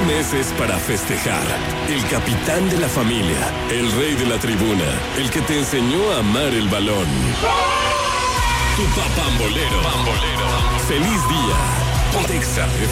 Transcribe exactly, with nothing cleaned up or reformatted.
mes es para festejar. El capitán de la familia, el rey de la tribuna, el que te enseñó a amar el balón. Tu papambolero. Pambolero. Feliz día. Pontexa